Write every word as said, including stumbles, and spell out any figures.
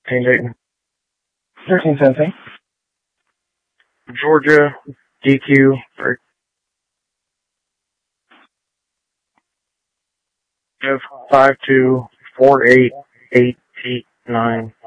thirteen Dayton. thirteen seventeen. Georgia, D Q, F five two four eight eight eight nine.